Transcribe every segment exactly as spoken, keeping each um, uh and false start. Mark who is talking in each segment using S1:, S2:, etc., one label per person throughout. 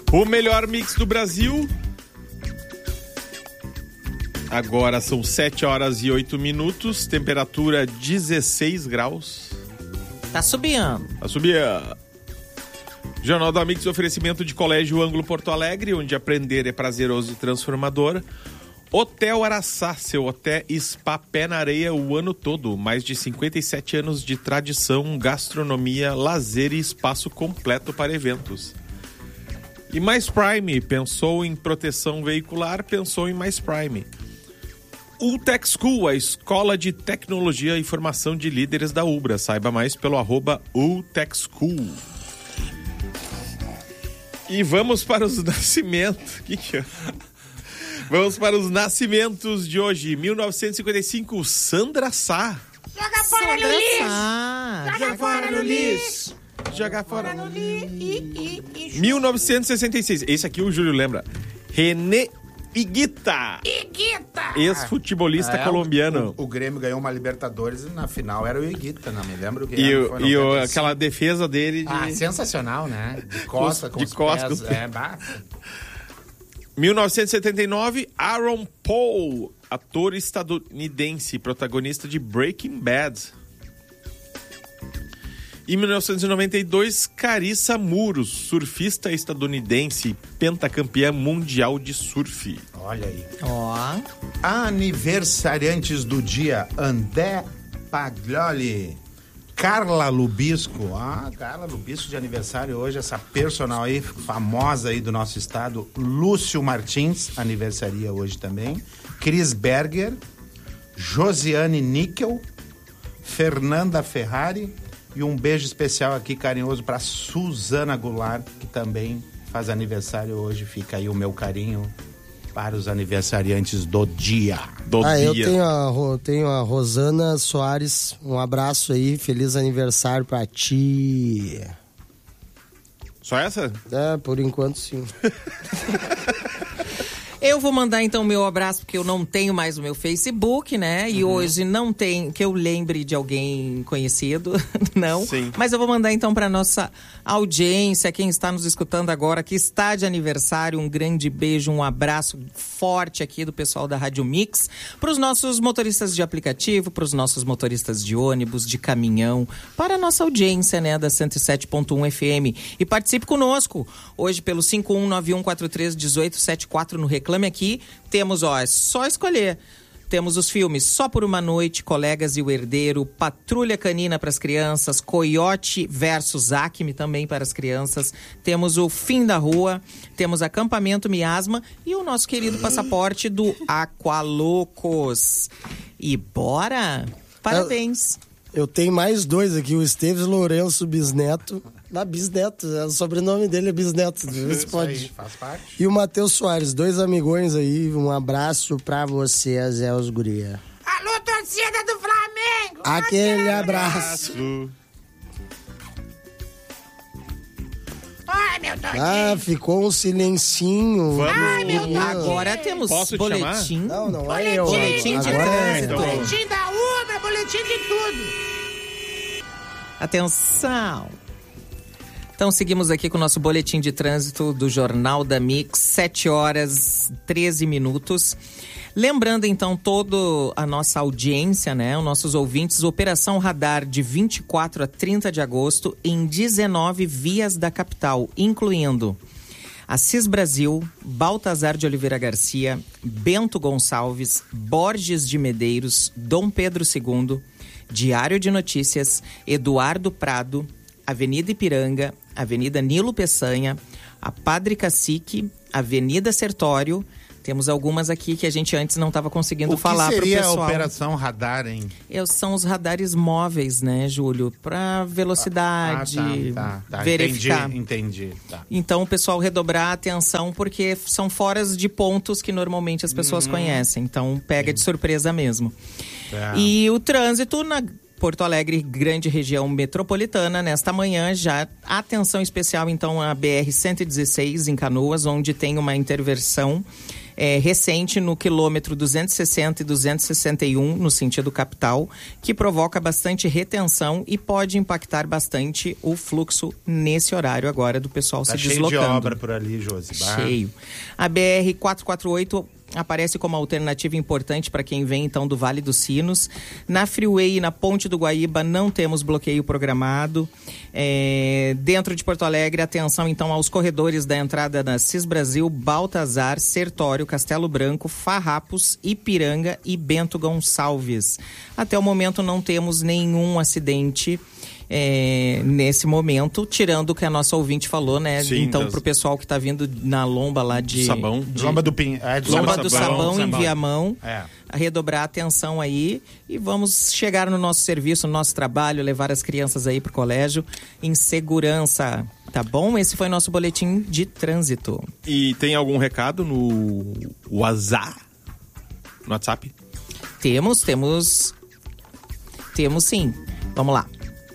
S1: O melhor mix do Brasil. Agora são sete horas e oito minutos, temperatura dezesseis graus.
S2: Tá subindo.
S1: Tá subindo. Jornal da Mix, oferecimento de Colégio Ângulo Porto Alegre, onde aprender é prazeroso e transformador. Hotel Araçá, seu hotel spa pé na areia o ano todo. Mais de cinquenta e sete anos de tradição, gastronomia, lazer e espaço completo para eventos. E Mais Prime, pensou em proteção veicular, pensou em Mais Prime. Ultec School, a escola de tecnologia e formação de líderes da Ubra. Saiba mais pelo arroba Ultec School. E vamos para os nascimentos. Que que é? Vamos para os nascimentos de hoje. mil novecentos e cinquenta e cinco, Sandra Sá.
S3: Joga fora no lixo! Joga fora no lixo!
S1: Joga fora no lixo! mil novecentos e sessenta e seis. Esse aqui o Júlio lembra. René Higuita.
S3: Higuita!
S1: Ex-futebolista
S4: é,
S1: colombiano.
S4: O, o Grêmio ganhou uma Libertadores e na final era o Higuita, não me lembro que
S1: E,
S4: era,
S1: o, e o, aquela defesa dele de...
S4: Ah, sensacional, né? De costa, com
S1: de
S4: os
S1: costa,
S4: pés.
S1: com os...
S4: É, basta.
S1: mil novecentos e setenta e nove, Aaron Paul, ator estadunidense, protagonista de Breaking Bad. Em mil novecentos e noventa e dois, Carissa Muros, surfista estadunidense, pentacampeã mundial de surf.
S4: Olha aí.
S2: Ó.
S4: Aniversariantes do dia, André Paglioli, Carla Lubisco. Ah, Carla Lubisco de aniversário hoje, essa personal aí, famosa aí do nosso estado. Lúcio Martins, aniversaria hoje também. Cris Berger, Josiane Níquel, Fernanda Ferrari. E um beijo especial aqui, carinhoso, para Suzana Goulart, que também faz aniversário hoje. Fica aí o meu carinho para os aniversariantes do dia.
S1: Do
S5: ah,
S1: dia.
S5: eu tenho a, tenho a Rosana Soares. Um abraço aí, feliz aniversário pra ti.
S1: Só essa?
S5: É, por enquanto sim.
S2: Eu vou mandar então o meu abraço, porque eu não tenho mais o meu Facebook, né? E uhum. hoje não tem, que eu lembre de alguém conhecido, não.
S1: Sim.
S2: Mas eu vou mandar então para nossa audiência, quem está nos escutando agora, que está de aniversário, um grande beijo, um abraço forte aqui do pessoal da Rádio Mix, para os nossos motoristas de aplicativo, para os nossos motoristas de ônibus, de caminhão, para a nossa audiência, né, da cento e sete ponto um F M. E participe conosco, hoje pelo cinco um nove um quatro três um oito sete quatro no Reclame Aqui. Temos, ó, é só escolher. Temos os filmes Só por uma Noite, Colegas e o Herdeiro, Patrulha Canina para as crianças, Coyote versus Acme também para as crianças. Temos o Fim da Rua, temos Acampamento Miasma e o nosso querido passaporte do Aqualocos. E bora! Parabéns!
S5: Eu, eu tenho mais dois aqui, o Esteves Lourenço Bisneto. Da Bisneto, o sobrenome dele é Bisneto. Isso pode.
S4: Aí, faz parte.
S5: E o Matheus Soares, dois amigões aí, um abraço pra vocês, Zé os guria.
S3: Alô, torcida do Flamengo!
S5: Aquele abraço.
S3: Ai, meu Deus!
S5: Ah, ficou um silencinho.
S1: Vamos.
S3: Ai, meu Deus!
S2: Agora temos
S1: Posso te
S2: boletim.
S5: Não, não
S3: Boletim.
S5: é eu.
S2: Boletim de
S5: Agora é-
S2: trânsito.
S3: Boletim da Ubra, boletim de tudo!
S2: Atenção! Então seguimos aqui com o nosso boletim de trânsito do Jornal da Mix, sete horas, treze minutos. Lembrando então toda a nossa audiência, né, os nossos ouvintes, Operação Radar de vinte e quatro a trinta de agosto em dezenove vias da capital, incluindo Assis Brasil, Baltazar de Oliveira Garcia, Bento Gonçalves, Borges de Medeiros, Dom Pedro segundo, Diário de Notícias, Eduardo Prado, Avenida Ipiranga, Avenida Nilo Peçanha, a Padre Cacique, Avenida Sertório. Temos algumas aqui que a gente antes não estava conseguindo falar para o pessoal.
S4: O que seria a Operação Radar, hein?
S2: Eu, são os radares móveis, né, Júlio? Para velocidade,
S4: ah, tá, tá, tá.
S2: verificar.
S4: Entendi, entendi. Tá.
S2: Então, o pessoal redobrar a atenção, porque são foras de pontos que normalmente as pessoas uhum. conhecem. Então, pega Sim. de surpresa mesmo. É. E o trânsito na Porto Alegre, grande região metropolitana, nesta manhã já atenção especial então à B R cento e dezesseis em Canoas, onde tem uma intervenção é, recente no quilômetro duzentos e sessenta e duzentos e sessenta e um, no sentido capital, que provoca bastante retenção e pode impactar bastante o fluxo nesse horário agora do pessoal
S4: Tá
S2: se
S4: cheio
S2: deslocando.
S4: de obra por ali, Josi. Bah.
S2: Cheio. A B R quatrocentos e quarenta e oito aparece como alternativa importante para quem vem então do Vale dos Sinos. Na Freeway e na Ponte do Guaíba não temos bloqueio programado. É, dentro de Porto Alegre, atenção então aos corredores da entrada da Cis Brasil, Baltazar, Sertório, Castelo Branco, Farrapos, Ipiranga e Bento Gonçalves. Até o momento não temos nenhum acidente É, nesse momento, tirando o que a nossa ouvinte falou, né?
S1: Sim,
S2: então,
S1: das...
S2: pro pessoal que tá vindo na lomba lá de...
S1: Sabão.
S2: De...
S4: Lomba do Pinho. É, de
S2: Lomba
S4: Sabão.
S2: do Sabão,
S1: Sabão.
S2: em Viamão.
S4: É.
S2: A redobrar a atenção aí e vamos chegar no nosso serviço, no nosso trabalho, levar as crianças aí pro colégio em segurança. Tá bom? Esse foi nosso boletim de trânsito.
S1: E tem algum recado no WhatsApp? No WhatsApp?
S2: Temos, temos... Temos sim. Vamos lá.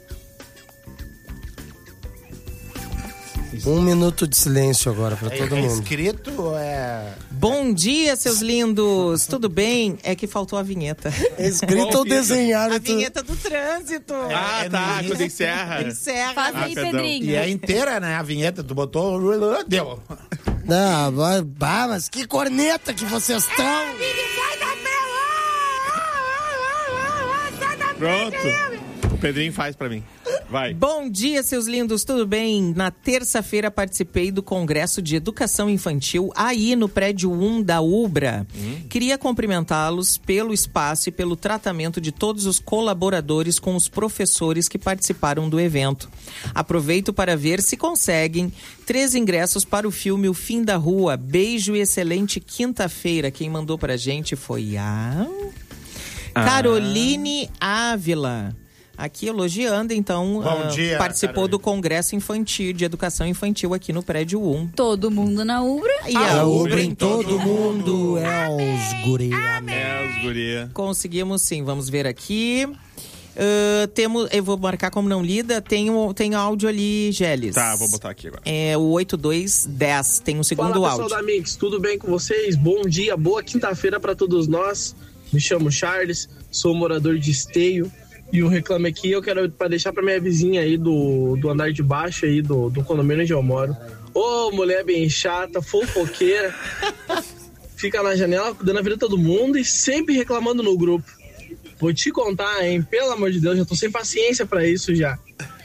S5: Um minuto de silêncio agora pra
S4: É,
S5: todo
S4: é
S5: mundo.
S4: escrito ou é...
S2: Bom dia, seus lindos! Tudo bem? É que faltou a vinheta.
S5: É escrito ou desenhado?
S2: A
S5: tu-
S2: vinheta do trânsito.
S1: Ah,
S4: é
S1: tá,
S4: no
S1: quando encerra.
S2: Encerra.
S3: Faz
S1: Ah,
S3: aí,
S1: perdão.
S3: Pedrinho.
S4: E é inteira, né? A vinheta, tu botou... Deu.
S5: Não, mas- bah, mas que corneta que vocês estão!
S1: Pronto. O Pedrinho faz pra mim. Vai.
S2: Bom dia, seus lindos, tudo bem? Na terça-feira participei do Congresso de Educação Infantil aí no prédio um da Ubra. Hum. Queria cumprimentá-los pelo espaço e pelo tratamento de todos os colaboradores com os professores que participaram do evento. Aproveito para ver se conseguem três ingressos para o filme O Fim da Rua. Beijo e excelente quinta-feira. Quem mandou pra gente foi a...
S1: Ah.
S2: Caroline Ávila. Aqui elogiando, então,
S4: Bom
S2: uh,
S4: dia,
S2: participou
S4: Carolina.
S2: do Congresso Infantil, de Educação Infantil aqui no prédio um.
S3: Todo mundo na Ubra.
S2: E
S5: A
S2: a
S5: Ubra
S2: Ubra
S5: em todo mundo é os guria.
S1: É, os guria.
S2: conseguimos sim, vamos ver aqui. Uh, temos, eu vou marcar como não lida, tem, o- tem áudio ali, Geles.
S1: Tá, vou botar aqui agora.
S2: É o oito dois um zero, tem um segundo
S6: Fala, pessoal
S2: áudio.
S6: da Mix, tudo bem com vocês? Bom dia, boa quinta-feira para todos nós. Me chamo Charles, sou morador de Esteio e o Reclame Aqui eu quero para deixar para minha vizinha aí do, do andar de baixo aí do, do condomínio onde eu moro. Ô, mulher bem chata, fofoqueira, fica na janela dando a vida a todo mundo e sempre reclamando no grupo. Vou te contar, hein? Pelo amor de Deus, já tô sem paciência para isso já.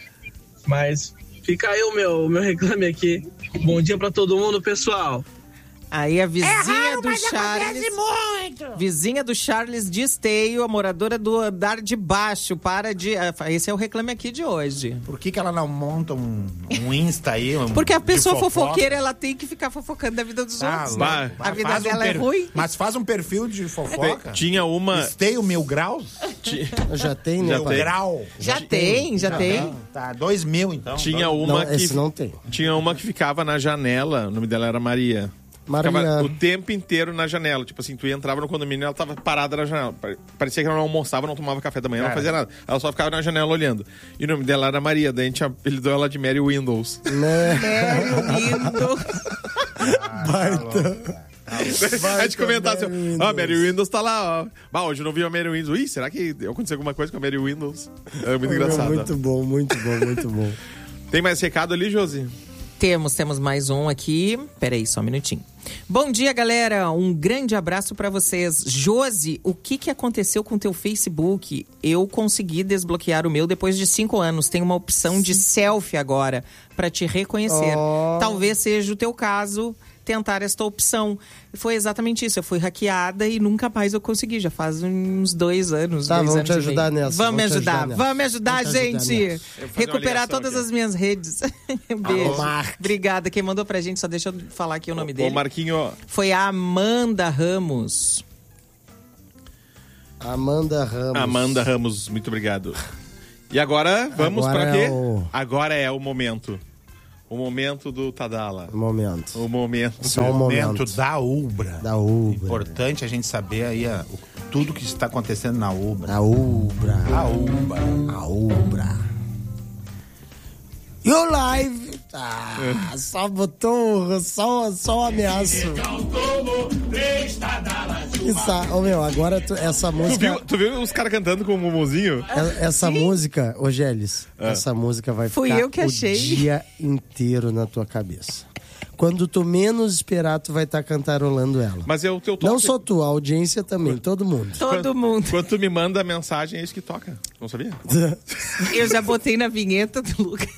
S6: Mas fica aí o meu, o meu reclame aqui. Bom dia para todo mundo, pessoal.
S2: Aí a vizinha
S3: raro,
S2: do
S3: mas
S2: Charles,
S3: acontece muito.
S2: vizinha do Charles de Esteio, a moradora do andar de baixo, para de... ah, Esse é o Reclame Aqui de hoje.
S4: Por que, que ela não monta um, um Insta aí? Um,
S2: Porque a
S4: de
S2: pessoa
S4: fofoca?
S2: fofoqueira, ela tem que ficar fofocando da vida dos
S4: Ah,
S2: outros.
S1: vai.
S2: né? A vida
S4: faz um
S2: dela é
S4: per-
S2: ruim.
S4: Mas faz um perfil de fofoca.
S1: Tinha uma...
S4: Esteio mil graus?
S5: Já tem, né?
S1: Já
S4: Mil
S1: tem.
S4: grau.
S2: Já tem, já tem.
S4: Tá, dois mil então.
S1: Tinha
S4: Dois-
S1: uma
S5: Não,
S1: que...
S5: esse não tem.
S1: Tinha uma que ficava na janela, o nome dela era Maria. Ficava
S5: Mariana.
S1: o tempo inteiro na janela. Tipo assim, tu entrava no condomínio e ela tava parada na janela. Pare- Parecia que ela não almoçava, não tomava café da manhã, não
S4: Cara.
S1: fazia nada. Ela só ficava na janela olhando. E o nome dela era Maria, daí a gente apelidou ela de Mary Windows.
S5: Né?
S2: É, lindo.
S5: Baita.
S1: a gente comentava
S5: Mary
S1: assim,
S5: Windows.
S1: ó, Mary Windows tá lá, ó. Bah, hoje eu não vi a Mary Windows. Ih, será que aconteceu alguma coisa com a Mary Windows? É muito engraçado.
S5: Muito bom, muito bom, muito bom.
S1: Tem mais recado ali, Josi?
S2: Temos, temos mais um aqui. Peraí, só um minutinho. Bom dia, galera. Um grande abraço pra vocês. Josi, o que que aconteceu com o teu Facebook? Eu consegui desbloquear o meu depois de cinco anos. Tem uma opção de selfie agora pra te reconhecer.
S5: Oh.
S2: Talvez seja o teu caso tentar esta opção. Foi exatamente isso. Eu fui hackeada e nunca mais eu consegui. Já faz uns dois anos.
S5: Tá,
S2: dois
S5: vamos
S2: anos
S5: te
S2: e
S5: ajudar
S2: meio.
S5: nessa,
S2: Vamos me
S5: vamos te
S2: ajudar.
S5: ajudar nessa.
S2: Vamos me ajudar,
S5: Vamos te ajudar
S2: gente.
S5: nessa.
S1: Eu vou fazer uma
S2: Recuperar
S1: ligação
S2: todas
S1: aqui.
S2: as minhas redes. Beijo.
S5: Mark.
S2: Obrigada. Quem mandou pra gente, só deixa eu falar aqui o nome
S1: Ô,
S2: dele.
S1: Marquinho,
S2: Foi a Amanda Ramos.
S5: Amanda Ramos.
S1: Amanda Ramos, muito obrigado. E agora, vamos
S5: Agora
S1: pra quê?
S5: é o-
S1: Agora é o momento. O momento do Tadala.
S5: Momento.
S1: O momento.
S5: Só um
S4: momento
S5: momento.
S4: da Ubra.
S5: Da Ubra.
S4: Importante a gente saber aí a- o- tudo que está acontecendo na Ubra.
S5: Da Ubra.
S4: A Ubra.
S5: A Ubra. E o live Ah, só botou, só, só um ameaço. Isso, ô meu, agora tu, essa música...
S1: Tu viu, tu viu os caras cantando com o mumuzinho?
S5: Essa Sim. música, ô Gélis, ah. essa música vai
S2: Fui
S5: ficar
S2: eu que
S5: o
S2: achei.
S5: dia inteiro na tua cabeça. Quando tu menos esperar, tu vai estar tá cantarolando ela.
S1: Mas é o teu toque.
S5: Não só tu, a audiência também, todo mundo.
S2: Todo
S1: quando,
S2: mundo.
S1: Quando tu me manda a mensagem, é isso que toca. Não sabia?
S2: Eu já botei na vinheta do Lucas.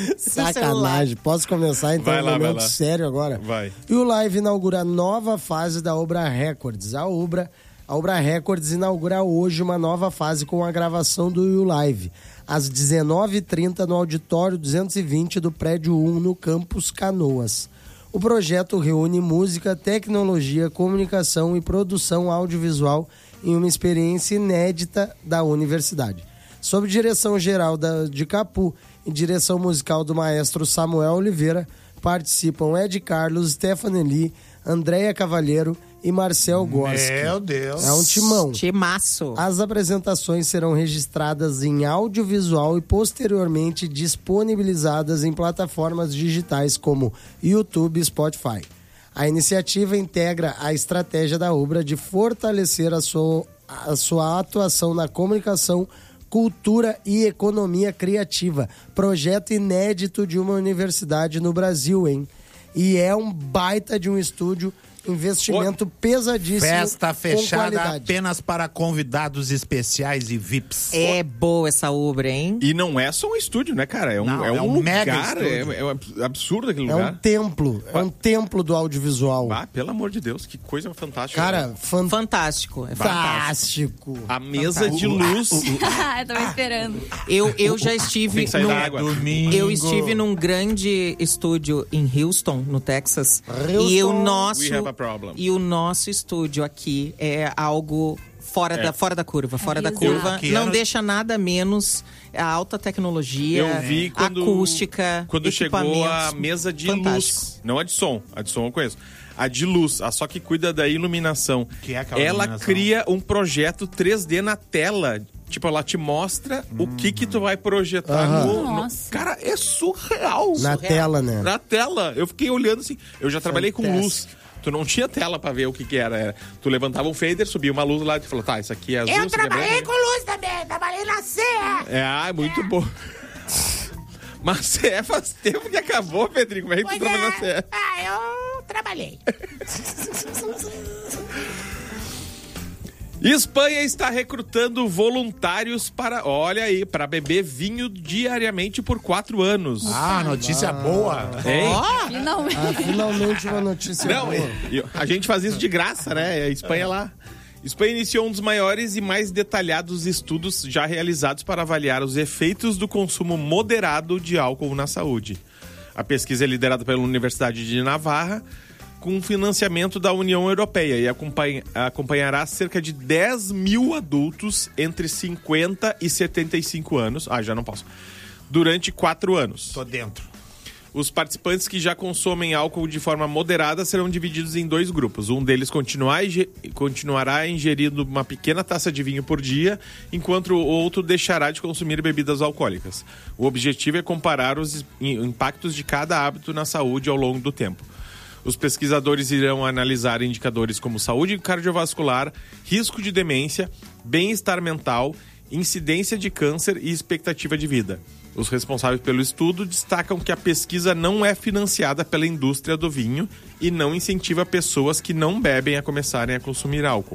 S5: Sacanagem. Posso começar então?
S1: Vai lá,
S5: um momento
S1: vai lá.
S5: sério agora?
S1: Vai.
S5: E o Live inaugura nova fase da Obra Records. A Obra, a Obra Records inaugura hoje uma nova fase com a gravação do You Live. Às dezenove e trinta no auditório duzentos e vinte do prédio um no campus Canoas. O projeto reúne música, tecnologia, comunicação e produção audiovisual em uma experiência inédita da universidade. Sob direção geral da, de Capu e direção musical do maestro Samuel Oliveira, participam Ed Carlos, Stephanie Lee, Andréia Cavalheiro e Marcel Gorski.
S4: Meu Deus!
S5: É um timão.
S2: Timaço.
S5: As apresentações serão registradas em audiovisual e posteriormente disponibilizadas em plataformas digitais como YouTube e Spotify. A iniciativa integra a estratégia da Obra de fortalecer a sua, a sua atuação na comunicação, cultura e economia criativa. Projeto inédito de uma universidade no Brasil, hein? E é um baita de um estúdio, investimento pesadíssimo.
S4: Festa fechada
S5: com
S4: apenas para convidados especiais e V I Ps.
S2: É boa essa obra, hein?
S1: E não é só um estúdio, né, cara? É um,
S4: Não,
S1: é um,
S4: é um
S1: lugar,
S4: mega
S1: é,
S4: estúdio.
S1: é um absurdo aquele
S5: É
S1: lugar.
S5: um templo, é um templo do audiovisual.
S1: Ah, pelo amor de Deus, que coisa fantástica.
S5: Cara,
S1: né?
S5: fan-
S2: Fantástico. É fantástico.
S5: fantástico.
S1: A mesa de luz.
S3: Ah, eu tava esperando.
S2: Eu, eu já estive
S1: Tem que sair
S2: num,
S1: da água.
S4: Domingo.
S2: eu estive num grande estúdio em Houston, no Texas.
S5: Houston.
S2: E o nosso
S1: We have a problem.
S2: e o nosso estúdio aqui é algo fora,
S1: É.
S2: da, fora da curva, fora da
S3: Exato.
S2: curva.
S4: Que
S2: Não
S4: ano-
S2: deixa nada menos a alta tecnologia,
S1: Eu vi quando,
S2: acústica,
S1: quando chegou a
S2: equipamentos
S1: mesa de
S2: fantásticos.
S1: luz. Não a de som. A de som eu conheço. A de luz, a só que cuida da iluminação.
S4: Que é aquela
S1: ela
S4: iluminação?
S1: cria um projeto três D na tela. Tipo, ela te mostra o que que tu vai projetar
S5: Aham.
S1: no, no...
S3: Nossa.
S1: Cara, é surreal.
S5: Na
S1: surreal.
S5: tela, né?
S1: Na tela. Eu fiquei olhando assim. Eu já trabalhei com
S5: Fantástico.
S1: luz. Tu não tinha tela pra ver o que que era. era. Tu levantava um fader, subia uma luz lá e tu falou, tá, isso aqui é azul,
S3: Eu
S1: isso aqui é
S3: trabalhei
S1: branco.
S3: com luz também, trabalhei na C E.
S1: É, ah, é muito bom. Mas C E faz tempo que acabou, Pedrinho. Como é que tu
S3: Pois
S1: trabalha na C
S3: é.
S1: E?
S3: Ah, eu trabalhei.
S1: Espanha está recrutando voluntários para, olha aí, para beber vinho diariamente por quatro anos.
S4: Ah, notícia boa.
S1: Hein?
S3: Finalmente.
S5: Ah, finalmente uma notícia
S1: Não,
S5: boa.
S1: e- e a gente faz isso de graça, né? A Espanha lá. Espanha iniciou um dos maiores e mais detalhados estudos já realizados para avaliar os efeitos do consumo moderado de álcool na saúde. A pesquisa é liderada pela Universidade de Navarra, com financiamento da União Europeia, e acompanha- acompanhará cerca de dez mil adultos entre cinquenta e setenta e cinco anos. Ah, já não posso. Durante quatro anos.
S4: Tô dentro.
S1: Os participantes que já consomem álcool de forma moderada serão divididos em dois grupos. Um deles continuar, inge- continuará ingerindo uma pequena taça de vinho por dia, enquanto o outro deixará de consumir bebidas alcoólicas. O objetivo é comparar os is- impactos de cada hábito na saúde ao longo do tempo. Os pesquisadores irão analisar indicadores como saúde cardiovascular, risco de demência, bem-estar mental, incidência de câncer e expectativa de vida. Os responsáveis pelo estudo destacam que a pesquisa não é financiada pela indústria do vinho e não incentiva pessoas que não bebem a começarem a consumir álcool.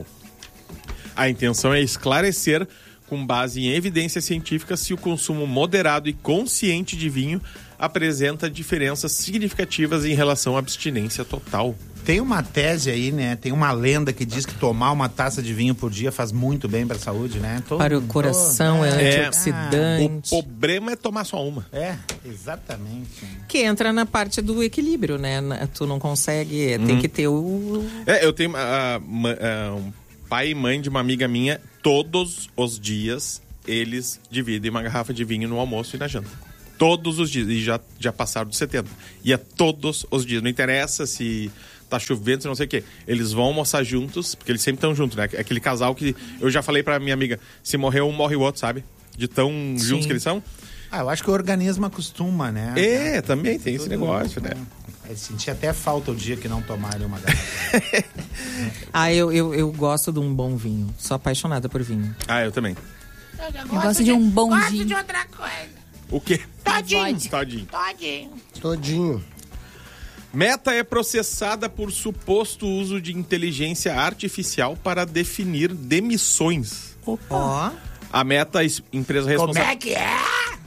S1: A intenção é esclarecer, com base em evidências científicas, se o consumo moderado e consciente de vinho apresenta diferenças significativas em relação à abstinência total.
S4: Tem uma tese aí, né? Tem uma lenda que diz que tomar uma taça de vinho por dia faz muito bem pra saúde, né? Todo-
S2: Para o coração, é,
S1: É.
S2: antioxidante.
S1: O problema é tomar só uma.
S4: É, exatamente.
S2: Que entra na parte do equilíbrio, né? Na- Tu não consegue, tem que ter o...
S1: É, eu tenho ah, ma- ah, um pai e mãe de uma amiga minha, todos os dias eles dividem uma garrafa de vinho no almoço e na janta. Todos os dias. E já, já passaram dos setenta. E é todos os dias. Não interessa se tá chovendo, se não sei o quê. Eles vão almoçar juntos, porque eles sempre estão juntos, né? Aquele casal que eu já falei pra minha amiga, se morrer um, morre o outro, sabe? De tão juntos que eles são.
S4: Ah, eu acho que o organismo acostuma, né?
S1: É, também tem esse negócio, né?
S4: Eu senti até falta o dia que não tomarem uma garrafa.
S2: Ah, eu, eu, eu gosto de um bom vinho. Sou apaixonada por vinho.
S1: Ah, eu também.
S3: Eu gosto de um bom
S7: Gosto
S3: vinho.
S7: de outra coisa.
S1: O quê?
S7: Todinho.
S1: Todinho.
S7: Todinho.
S5: Todinho.
S1: Meta é processada por suposto uso de inteligência artificial para definir demissões.
S2: Ó.
S1: A Meta, es- empresa
S7: Como
S1: responsável...
S7: é que é?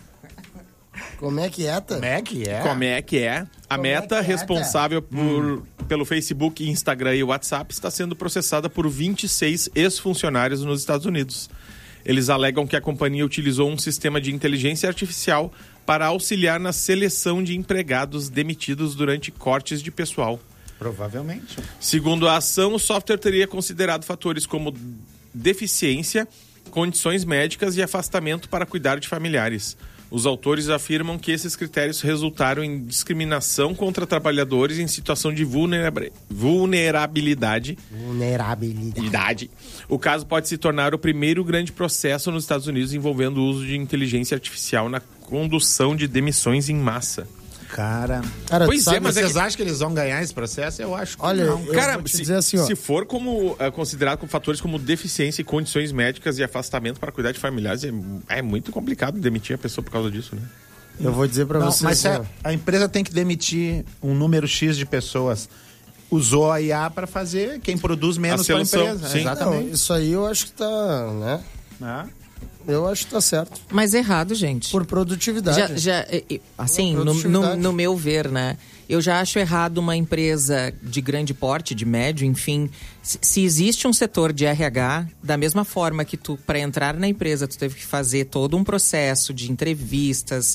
S5: Como é que é, tá?
S4: Como é que é?
S1: Como é que é? A
S5: Como é
S1: Meta,
S5: que é,
S1: responsável por, pelo Facebook, Instagram e WhatsApp, está sendo processada por vinte e seis ex-funcionários nos Estados Unidos. Eles alegam que a companhia utilizou um sistema de inteligência artificial para auxiliar na seleção de empregados demitidos durante cortes de pessoal.
S4: Provavelmente.
S1: Segundo a ação, o software teria considerado fatores como deficiência, condições médicas e afastamento para cuidar de familiares. Os autores afirmam que esses critérios resultaram em discriminação contra trabalhadores em situação de vulnerab- vulnerabilidade.
S5: Vulnerabilidade.
S1: Idade. O caso pode se tornar o primeiro grande processo nos Estados Unidos envolvendo o uso de inteligência artificial na condução de demissões em massa.
S4: Cara,
S5: Cara,
S1: Pois
S5: tu sabe,
S1: é, mas é
S4: vocês
S1: que-
S4: acham que eles vão ganhar esse processo? Eu acho que
S5: Olha,
S4: não.
S5: eu
S1: Cara,
S5: vou te
S1: se,
S5: dizer assim, ó.
S1: se for como é, considerado como fatores como deficiência e condições médicas e afastamento para cuidar de familiares, é, é muito complicado demitir a pessoa por causa disso, né?
S5: Eu vou dizer pra
S4: Não,
S5: vocês.
S4: mas
S5: assim,
S4: é, a empresa tem que demitir um número X de pessoas. Usou a I A para fazer quem produz menos para a
S1: seleção,
S4: empresa.
S1: sim.
S5: ó. Não,
S4: Exatamente.
S5: isso aí eu acho que tá, né?
S4: Ah.
S5: Eu acho que tá certo.
S2: Mas errado, gente.
S5: Por produtividade.
S2: Já, já, e- e, assim,
S5: Por
S2: no, no,
S5: produtividade.
S2: no meu ver, né? Eu já acho errado uma empresa de grande porte, de médio, enfim. Se, se existe um setor de R H, da mesma forma que tu, para entrar na empresa, tu teve que fazer todo um processo de entrevistas,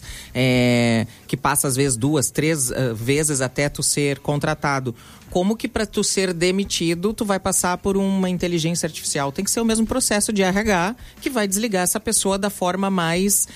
S2: é, que passa às vezes duas, três uh, vezes até tu ser contratado. Como que para tu ser demitido, tu vai passar por uma inteligência artificial? Tem que ser o mesmo processo de R H que vai desligar essa pessoa da forma mais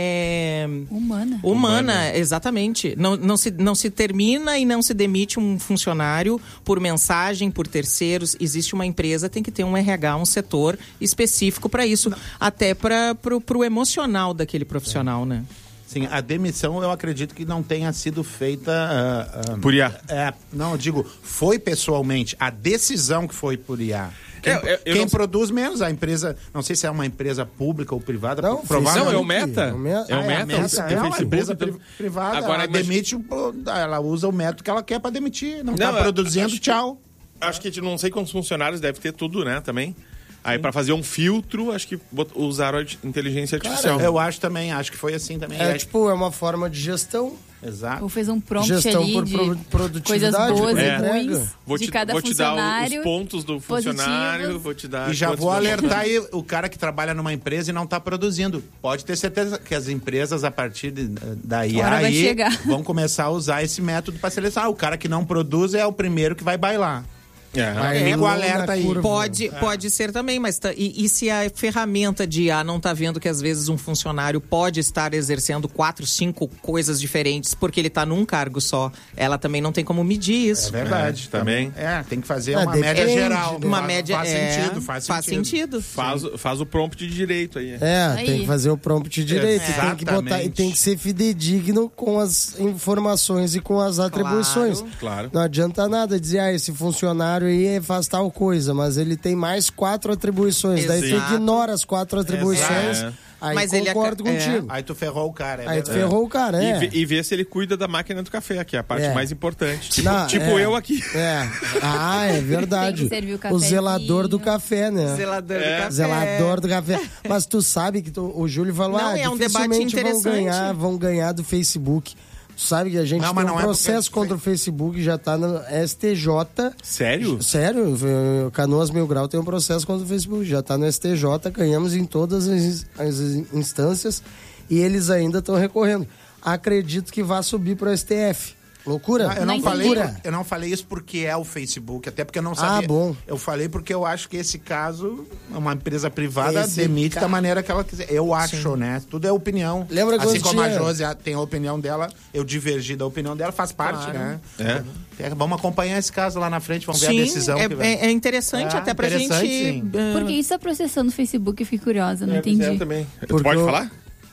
S2: é,
S3: Humana.
S2: humana, exatamente. Não, não, se, não se termina e não se demite um funcionário por mensagem, por terceiros. Existe uma empresa, tem que ter um R H, um setor específico para isso. Não. Até para o emocional daquele profissional, né?
S4: Sim, a demissão eu acredito que não tenha sido feita... Uh, uh,
S1: Por I A.
S4: É, não, eu digo, foi pessoalmente. A decisão que foi por I A. Quem,
S1: É, eu- eu
S4: quem
S1: não-
S4: produz menos, a empresa... Não sei se é uma empresa pública ou privada.
S5: Não,
S4: provavelmente...
S1: Não, é o Meta.
S5: É o Meta.
S1: É o
S4: Ah,
S1: Meta.
S4: a Meta,
S1: é
S4: é
S1: o
S4: uma
S1: Facebook,
S4: empresa
S1: então-
S4: pri- privada.
S1: Agora,
S4: ela
S1: imagina-
S4: demite, o- ela usa o método que ela quer para demitir. Não,
S1: Não,
S4: está
S1: eu-
S4: produzindo,
S1: acho que-
S4: tchau.
S1: Acho que não sei quantos funcionários deve ter tudo, né, também. Aí para fazer um filtro, acho que bot- usaram a inteligência artificial.
S4: Eu acho também, acho que foi assim também.
S5: É
S4: É,
S5: tipo, é uma forma de gestão.
S4: Exato.
S3: Ou fez um prompt
S5: Gestão
S3: ali
S5: por
S3: de
S5: pro- produtividade,
S3: coisas boas
S1: é.
S3: e ruins
S1: Vou
S3: de
S1: te,
S3: cada
S1: vou te dar
S3: funcionário.
S1: os pontos do funcionário,
S3: positivos.
S1: vou te dar...
S4: E já
S1: quantos
S4: vou
S1: pontos-
S4: alertar aí o cara que trabalha numa empresa e não está produzindo. Pode ter certeza que as empresas, a partir de, da I A,
S3: Hora vai
S4: aí,
S3: chegar.
S4: vão começar a usar esse método para selecionar. O cara que não produz é o primeiro que vai bailar.
S1: É.
S5: Vai
S4: Fica o
S5: longa
S4: alerta aí.
S5: curva.
S2: Pode, pode ser também, mas tá- e, e se a ferramenta de I A não está vendo que às vezes um funcionário pode estar exercendo quatro, cinco coisas diferentes porque ele está num cargo só, ela também não tem como medir
S4: É
S2: isso.
S4: verdade.
S1: É, também.
S4: É, tem que fazer
S5: É,
S4: uma média
S5: depende,
S4: geral.
S5: né?
S2: Uma
S4: Faz-
S2: média
S4: Faz
S2: é,
S4: sentido, faz,
S2: faz
S4: sentido.
S2: sentido.
S1: Faz, faz o prompt de direito aí.
S5: É,
S3: Aí.
S5: tem que fazer o prompt direito. e Tem que botar e
S4: Exatamente.
S5: tem que ser fidedigno com as informações e com as atribuições.
S1: Claro.
S5: Não adianta nada dizer, ah, esse funcionário aí faz tal coisa, mas ele tem mais quatro atribuições. Daí tu
S2: Exato.
S5: ignora as quatro atribuições.
S1: Exato.
S5: Aí
S2: Mas ele
S5: concordo
S2: aca- é.
S5: contigo.
S4: Aí tu ferrou o cara. É
S5: Aí tu
S4: verdade.
S5: ferrou o cara,
S1: E,
S5: é.
S1: vê, e vê se ele cuida da máquina do café, que é a parte
S5: É.
S1: mais importante. Tipo,
S5: Não,
S1: tipo
S5: é.
S1: eu aqui.
S5: É. Ah, é verdade.
S3: Tem que servir o
S5: o
S3: cafezinho.
S5: zelador do café, né?
S2: Zelador do café.
S5: Zelador do café. Mas tu sabe que tu- o Júlio falou,
S2: Não,
S5: ah,
S2: é um debate
S5: dificilmente vão
S2: interessante.
S5: ganhar, vão ganhar do Facebook. Tu sabe que a gente
S4: Não,
S5: tem
S4: mas
S5: um
S4: não é
S5: processo
S4: porque-
S5: contra o Facebook, já tá no S T J.
S1: Sério?
S5: Sério, eh, Canoas Mil Grau tem um processo contra o Facebook, já tá no S T J, ganhamos em todas as, as instâncias e eles ainda estão recorrendo. Acredito que vai subir pro S T F. Loucura?
S4: Ah, eu, não
S3: Nem
S4: falei,
S5: Loucura.
S4: eu não falei isso porque é o Facebook, até porque eu não sabia.
S5: Ah, bom.
S4: Eu falei porque eu acho que esse caso, uma empresa privada
S5: Esse
S4: demite
S5: ca-
S4: da maneira que ela quiser. Eu acho, né? Tudo é opinião.
S5: Lembra
S4: assim
S5: quando
S4: como a
S5: tinha-
S4: Josi tem a opinião dela, eu divergi da opinião dela, faz parte,
S2: Claro.
S4: né?
S1: É.
S4: É, vamos acompanhar esse caso lá na frente, vamos ver a
S2: Sim,
S4: decisão
S2: é,
S4: que vai.
S2: é- é interessante
S4: É,
S2: até pra gente...
S4: interessante, sim.
S2: eh,
S3: Por que isso tá processando o Facebook? Eu fiquei curiosa, não
S1: É,
S3: entendi.
S1: é, também. Tu
S5: Porque
S1: pode
S5: eu-
S1: falar?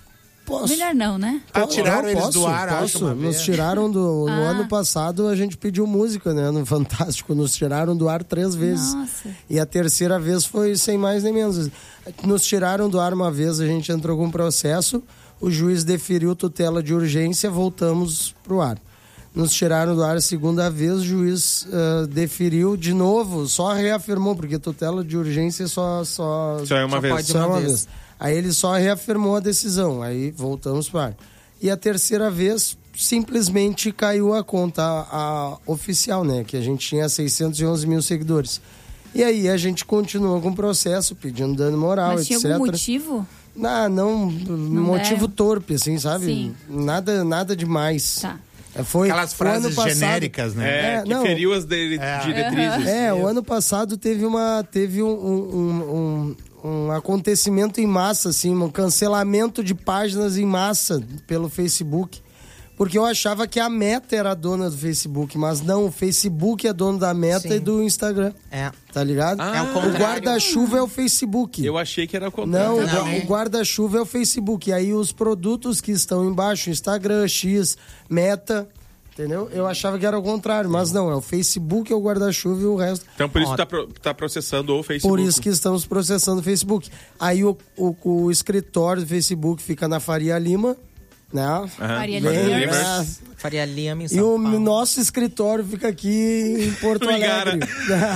S5: Posso.
S7: Melhor não, né?
S4: Ah, tiraram
S5: Não,
S4: eles
S5: posso,
S4: do ar, acho,
S5: posso.
S4: uma
S5: Nos
S4: vez.
S5: tiraram do... No
S7: Ah.
S5: ano passado a gente pediu música, né? No Fantástico. Nos tiraram do ar três vezes.
S7: Nossa.
S5: E a terceira vez foi sem mais nem menos. Nos tiraram do ar uma vez, a gente entrou com um processo, o juiz deferiu tutela de urgência, voltamos pro ar. Nos tiraram do ar a segunda vez, o juiz uh, deferiu de novo, só reafirmou, porque tutela de urgência só... Só,
S1: Só é uma
S2: Só
S1: vez.
S2: pode
S5: só
S2: uma
S5: uma
S2: vez.
S5: vez. Aí ele só reafirmou a decisão, aí voltamos para o ar. E a terceira vez, simplesmente caiu a conta a, a oficial, né? Que a gente tinha seiscentos e onze mil seguidores. E aí a gente continuou com o processo, pedindo dano moral,
S7: Mas tinha
S5: etcétera.
S7: algum motivo?
S5: Não, não, motivo
S7: der.
S5: torpe, assim, sabe?
S7: Sim.
S5: Nada, nada demais.
S7: Tá.
S5: É, Foi
S4: Aquelas
S5: o
S4: frases
S5: ano passado-
S4: genéricas, né?
S1: É,
S5: É,
S1: que
S5: não.
S1: feriu as de- diretrizes.
S5: É, o ano passado teve, uma, teve um, um, um, um acontecimento em massa, assim, um cancelamento de páginas em massa pelo Facebook. Porque eu achava que a Meta era a dona do Facebook, mas não, o Facebook é dono da Meta
S2: Sim.
S5: e do Instagram.
S2: É.
S5: Tá ligado?
S1: Ah,
S2: É o
S5: o
S2: contrário.
S5: guarda-chuva é o Facebook.
S1: Eu achei que era o contrário.
S5: Não,
S2: Não.
S5: o guarda-chuva é o Facebook. E aí os produtos que estão embaixo, Instagram, X, Meta, entendeu? Eu achava que era o contrário, mas não, é o Facebook, é o guarda-chuva e o resto.
S1: Então por isso
S2: Ó.
S1: tá, pro- tá processando o Facebook.
S5: Por isso que estamos processando o Facebook. Aí o, o, o escritório do Facebook fica na Faria Lima, né?
S1: Aham.
S7: Faria
S5: Bem,
S7: Limers.
S5: né?
S2: Faria Lima em
S5: E
S2: São
S5: o
S2: Paulo.
S5: nosso escritório fica aqui em Porto
S1: No Igara.
S5: Alegre.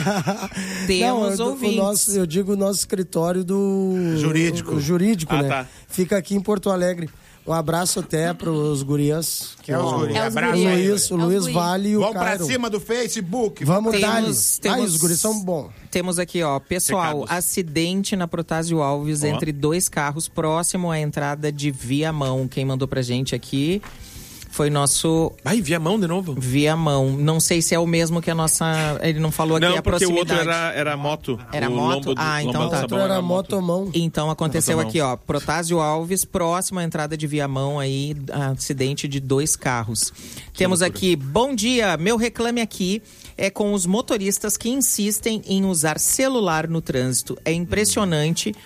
S2: Temos
S5: eu,
S2: ouvintes.
S5: O nosso, eu digo o nosso escritório do...
S4: Jurídico.
S5: o jurídico,
S1: Ah,
S5: né?
S1: tá.
S5: Fica aqui em Porto Alegre. Um abraço até pros gurias.
S4: Que é os guris.
S7: É os
S4: Abraço
S7: guris.
S4: aí,
S5: O Luiz, o
S7: É os
S5: Luiz
S7: guri.
S5: Vale e o
S4: Vamos pra
S5: Cairo.
S4: cima do Facebook.
S5: Vamos
S2: Temos-
S5: dar.
S2: temos-
S5: Ai, os guris são bons.
S2: Temos aqui, ó, pessoal,
S1: Recados.
S2: acidente na Protásio Alves
S1: Ó.
S2: entre dois carros próximo à entrada de Viamão. Quem mandou pra gente aqui foi nosso
S1: Ai, Viamão de novo?
S2: Viamão. Não sei se é o mesmo que a nossa... Ele não falou aqui
S1: Não,
S2: a
S1: porque o
S2: proximidade.
S1: outro era, era moto.
S2: Era
S1: o
S2: moto?
S1: lombo do-
S2: Ah, então
S1: lombo do
S2: tá.
S1: sabão
S5: Outro era motomão.
S2: Então aconteceu
S1: Nossa,
S2: aqui, ó, Protásio Alves, próximo à entrada de Viamão aí, acidente de dois carros. Temos
S1: loucura.
S2: aqui, bom dia, meu reclame aqui é com os motoristas que insistem em usar celular no trânsito. É impressionante.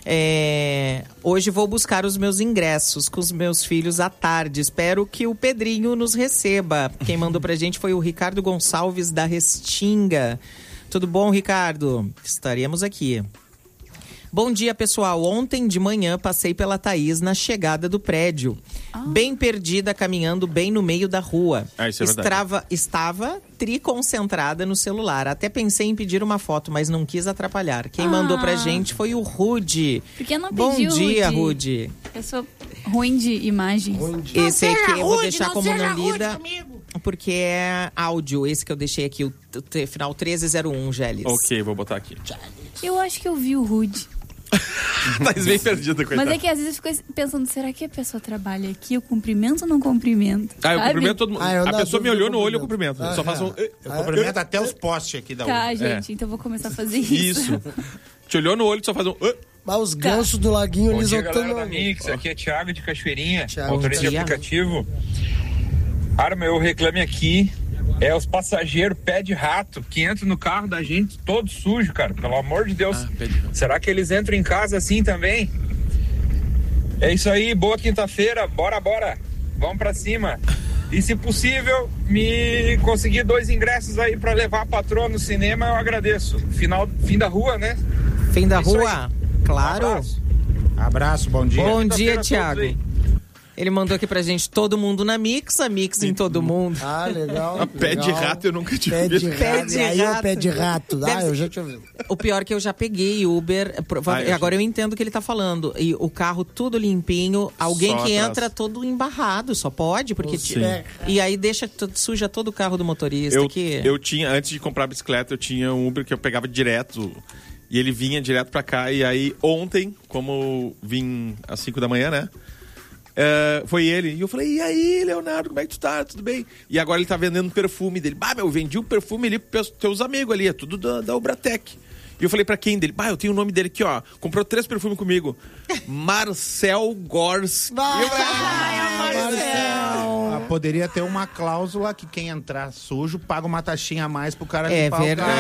S2: É, hoje vou buscar os meus ingressos com os meus filhos à tarde. Espero que o Pedrinho nos receba. Quem mandou pra gente foi o Ricardo Gonçalves da Restinga. Tudo bom, Ricardo? Estaremos aqui. Bom dia, pessoal. Ontem de manhã passei pela Thaís na chegada do prédio. Bem perdida, caminhando bem no meio da rua.
S1: Ah, isso é verdade.
S2: Estrava, estava triconcentrada no celular. Até pensei em pedir uma foto, mas não quis atrapalhar. Quem
S7: Ah.
S2: mandou pra gente foi o Rude.
S7: Por que não
S2: Bom
S7: pediu,
S2: dia,
S7: Rude?
S2: Rude.
S7: Eu sou ruim de imagens.
S2: Esse aqui eu vou
S3: rude,
S2: deixar
S3: não
S2: como
S3: seja
S2: não
S3: rude
S2: lida,
S3: comigo.
S2: porque é áudio. Esse que eu deixei aqui, o t- t- final treze zero um, Gélis.
S1: Ok, vou botar aqui.
S7: Eu acho que eu vi o Rude.
S1: Mas bem perdida, coitada.
S7: Mas é que às vezes eu fico pensando, será que a pessoa trabalha aqui? Eu cumprimento ou não cumprimento?
S1: Ah, eu
S7: Sabe?
S1: cumprimento todo mundo.
S5: Ah, eu
S1: a
S5: na
S1: pessoa me
S5: dúvida
S1: olhou
S5: eu
S1: no olho, eu
S5: cumprimento.
S1: cumprimento. Eu só faço um...
S4: Eu cumprimento até os posts aqui da
S7: Tá,
S4: U.
S7: gente, então eu vou começar a fazer isso.
S1: Isso. Te olhou no olho, tu só faz um...
S5: Mas os gansos do laguinho
S8: Bom
S5: eles
S8: dia,
S5: não
S8: galera da
S5: tão-
S8: Mix. Aqui é Thiago de Cachoeirinha,
S5: Thiago,
S8: motorista de
S2: dia.
S8: aplicativo. Cara, meu reclame aqui é os passageiros pé de rato que entram no carro da gente todo sujo, cara. Pelo amor de Deus.
S1: Ah, pé de rato.
S8: Será que eles entram em casa assim também? É isso aí, boa quinta-feira. Bora, bora. Vamos pra cima. E se possível, me conseguir dois ingressos aí pra levar a patroa no cinema, eu agradeço. Final, fim da rua, né?
S2: Fim da
S8: Isso
S2: rua?
S8: Um
S2: Claro.
S8: abraço.
S4: Abraço, bom dia.
S2: Bom
S8: Quinta-feira
S2: dia,
S8: a todos
S2: Thiago.
S8: aí.
S2: Ele mandou aqui pra gente todo mundo na Mix, a Mix em todo mundo.
S5: Ah, legal.
S1: A pé de
S5: legal.
S1: rato eu nunca tinha
S5: Pé de
S1: visto.
S5: rato.
S2: Pé de
S5: E aí é o
S2: rato.
S5: pé de rato.
S2: Deve
S5: Ah,
S2: ser-
S5: eu já tinha ouvido.
S2: O pior é que eu já peguei Uber, prova-
S1: Ah, eu
S2: agora
S1: já-
S2: eu entendo o que ele tá falando. E o carro tudo limpinho, alguém
S1: Só
S2: que
S1: atrás.
S2: entra todo embarrado, só pode, porque...
S5: Sim.
S2: ti- E aí deixa, to- suja todo o carro do motorista.
S1: Eu,
S2: que...
S1: eu tinha, antes de comprar a bicicleta, eu tinha um Uber que eu pegava direto. E ele vinha direto pra cá. E aí, ontem, como eu vim às cinco da manhã, né? É, foi ele. E eu falei, e aí, Leonardo, como é que tu tá? Tudo bem? E agora ele tá vendendo perfume dele. Bah, meu, eu vendi o perfume ali pros teus amigos ali. É tudo da, da Ubratec. E eu falei pra quem dele? Bah, eu tenho o nome dele aqui, ó. Comprou três perfumes comigo. Marcel Gorski.
S4: Ah, poderia ter uma cláusula que quem entrar sujo paga uma taxinha a mais pro cara
S2: É
S4: limpar o
S2: verdade.
S4: carro.